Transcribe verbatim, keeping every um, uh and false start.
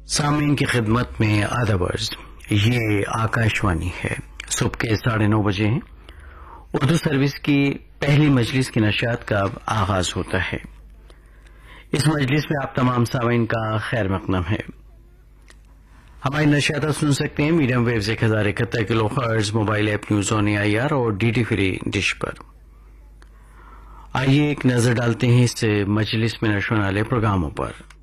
सामीन की खिदमत में आदाब अर्ज़। ये आकाशवाणी है। सुबह के साढ़े नौ बजे हैं। उर्दू सर्विस की पहली मजलिस की नशात का अब आगाज होता है। इस मजलिस में आप तमाम सामीन का खैर मकदम है। हमारी नशात सुन सकते हैं मीडियम वेव्स एक हजार इकहत्तर kilo hertz, mobile app news on A I R और डी टी फ्री डिश पर। आइए एक नजर डालते हैं इस मजलिस में नशर वाले प्रोग्रामों पर।